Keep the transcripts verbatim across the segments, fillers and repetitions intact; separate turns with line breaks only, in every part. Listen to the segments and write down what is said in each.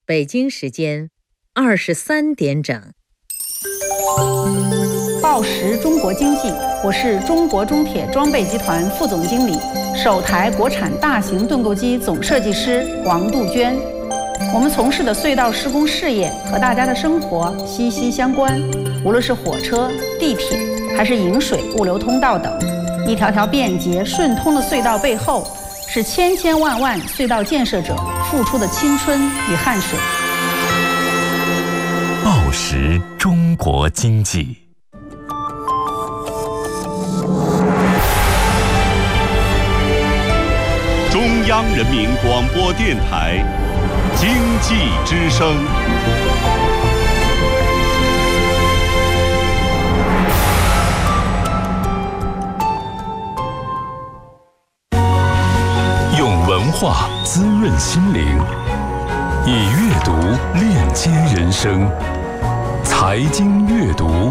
北京时间二十三点整。
报时中国经济，我是中国中铁装备集团副总经理、首台国产大型盾构机总设计师王杜鹃。我们从事的隧道施工事业和大家的生活息息相关，无论是火车、地铁，还是引水物流通道等，一条条便捷顺通的隧道背后，是千千万万隧道建设者付出的青春与汗水。
报时中国经济，
中央人民广播电台经济之声。
用文化滋润心灵，以阅读链接人生。财经阅读，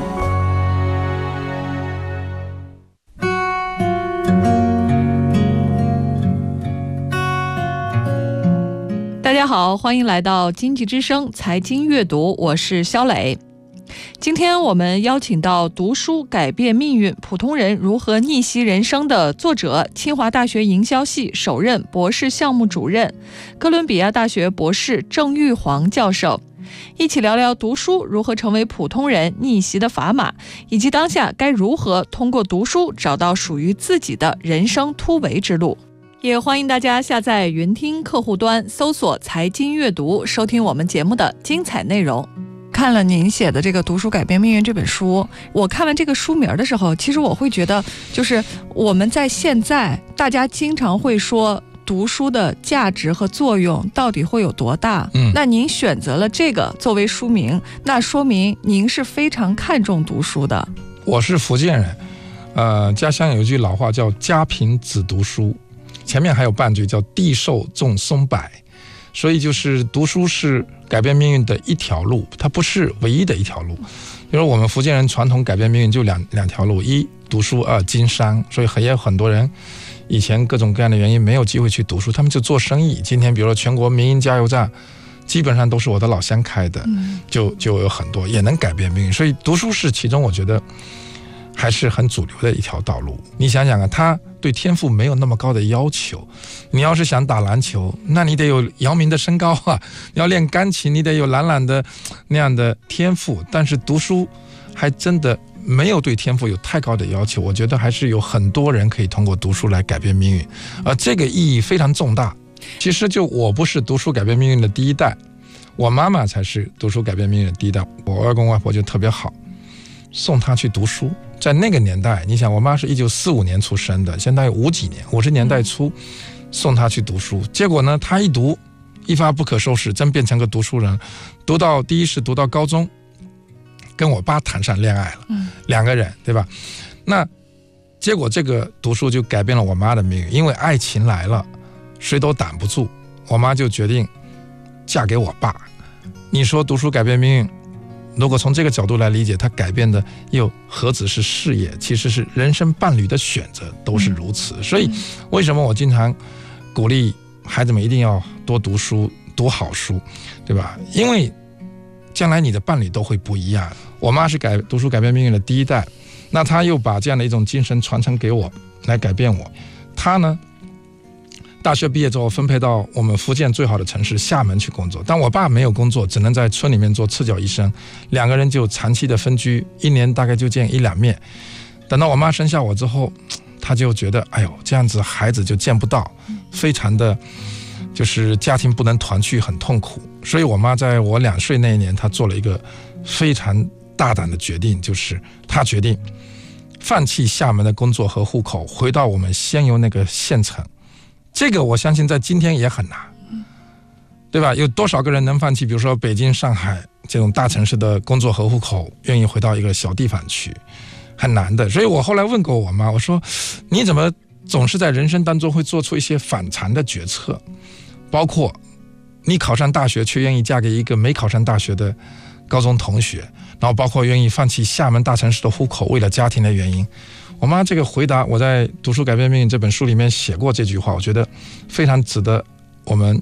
大家好，欢迎来到经济之声财经阅读，我是肖磊。今天我们邀请到读书改变命运，普通人如何逆袭人生的作者，清华大学营销系首任博士项目主任，哥伦比亚大学博士郑玉煌教授，一起聊聊读书如何成为普通人逆袭的砝码，以及当下该如何通过读书找到属于自己的人生突围之路。也欢迎大家下载云听客户端，搜索财经阅读，收听我们节目的精彩内容。看了您写的这个《读书改变命运》这本书，我看完这个书名的时候，其实我会觉得，就是我们在现在大家经常会说读书的价值和作用到底会有多大？嗯，那您选择了这个作为书名，那说明您是非常看重读书的。
我是福建人，呃，家乡有一句老话叫“家贫子读书”，前面还有半句叫“地寿种松柏”，所以就是读书是改变命运的一条路，它不是唯一的一条路。比如我们福建人传统改变命运就两两条路：一读书，二经商。所以也有很多人以前各种各样的原因没有机会去读书，他们就做生意。今天比如说全国民营加油站基本上都是我的老乡开的，就就有很多也能改变命运。所以读书是其中我觉得还是很主流的一条道路。你想想啊，他对天赋没有那么高的要求。你要是想打篮球，那你得有姚明的身高啊；你要练钢琴，你得有懒懒的那样的天赋。但是读书还真的没有对天赋有太高的要求，我觉得还是有很多人可以通过读书来改变命运，而这个意义非常重大。其实就我不是读书改变命运的第一代，我妈妈才是读书改变命运的第一代。我外公外婆就特别好，送她去读书。在那个年代，你想我妈是一九四五年出生的，现在有五几年，五十年代初送她去读书，结果呢，她一读一发不可收拾，真变成个读书人。读到第一是读到高中，跟我爸谈上恋爱了，嗯、两个人，对吧？那结果这个读书就改变了我妈的命运，因为爱情来了，谁都挡不住。我妈就决定嫁给我爸。你说读书改变命运，如果从这个角度来理解，它改变的又何止是事业，其实是人生伴侣的选择都是如此。所以为什么我经常鼓励孩子们一定要多读书，读好书，对吧？因为将来你的伴侣都会不一样。我妈是改读书改变命运的第一代，那她又把这样的一种精神传承给我，来改变我。她呢，大学毕业之后分配到我们福建最好的城市厦门去工作，但我爸没有工作，只能在村里面做赤脚医生，两个人就长期的分居，一年大概就见一两面。等到我妈生下我之后，她就觉得哎呦，这样子孩子就见不到，非常的就是家庭不能团聚，很痛苦。所以我妈在我两岁那一年，她做了一个非常大胆的决定，就是她决定放弃厦门的工作和户口，回到我们仙游那个县城。这个我相信在今天也很难，对吧？有多少个人能放弃比如说北京、上海这种大城市的工作和户口，愿意回到一个小地方去？很难的。所以我后来问过我妈，我说你怎么总是在人生当中会做出一些反常的决策，包括你考上大学却愿意嫁给一个没考上大学的高中同学，然后包括愿意放弃厦门大城市的户口，为了家庭的原因。我妈这个回答，我在《读书改变命运》这本书里面写过这句话，我觉得非常值得我们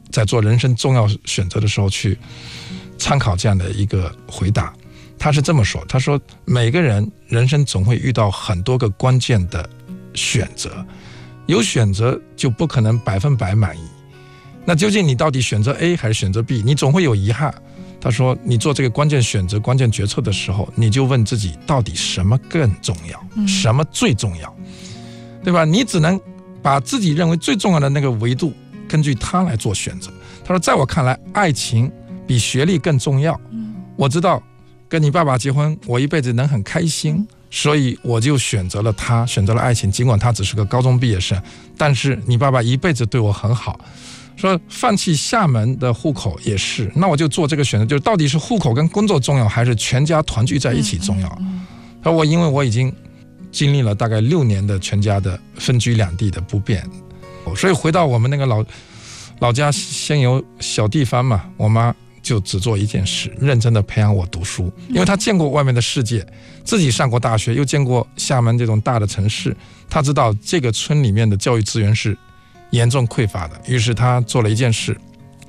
在做人生重要选择的时候去参考这样的一个回答。他是这么说，他说每个人人生总会遇到很多个关键的选择，有选择就不可能百分百满意，那究竟你到底选择 A 还是选择 B， 你总会有遗憾。他说你做这个关键选择关键决策的时候，你就问自己到底什么更重要，什么最重要，对吧？你只能把自己认为最重要的那个维度根据它来做选择。他说在我看来爱情比学历更重要，我知道跟你爸爸结婚我一辈子能很开心，所以我就选择了他，选择了爱情，尽管他只是个高中毕业生，但是你爸爸一辈子对我很好。说放弃厦门的户口也是，那我就做这个选择，就是到底是户口跟工作重要还是全家团聚在一起重要。而我因为我已经经历了大概六年的全家的分居两地的不便，所以回到我们那个老老家先有小地方嘛，我妈就只做一件事，认真的培养我读书，因为她见过外面的世界，自己上过大学，又见过厦门这种大的城市，她知道这个村里面的教育资源是严重匮乏的，于是他做了一件事，